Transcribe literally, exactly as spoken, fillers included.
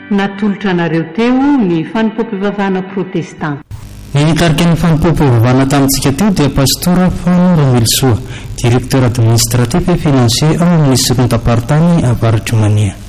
natolotra anareo teo ny fanimpom-pivavahana protestant. Ny nitarika ny fanimpom-pivavahana tamintsika teo dia pastora Fanora Milsoa, directeur administratif et financier ao amin'ny seconde apartany à Varotromania.